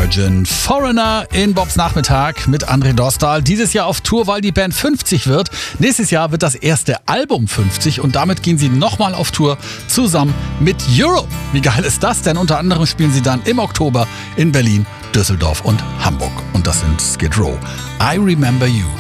Imagine. Foreigner in Bobs Nachmittag mit André Dostal. Dieses Jahr auf Tour, weil die Band 50 wird. Nächstes Jahr wird das erste Album 50 und damit gehen sie nochmal auf Tour zusammen mit Europe. Wie geil ist das denn? Unter anderem spielen sie dann im Oktober in Berlin, Düsseldorf und Hamburg. Und das sind Skid Row. I Remember You.